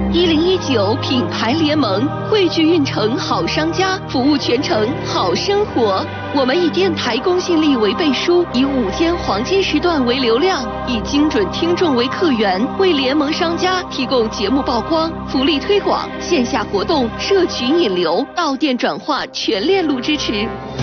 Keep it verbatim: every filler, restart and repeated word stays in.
一零一九品牌联盟汇聚运城好商家，服务全城好生活。我们以电台公信力为背书，以午间黄金时段为流量，以精准听众为客源，为联盟商家提供节目曝光、福利推广、线下活动、社群引流、到店转化全链路支持。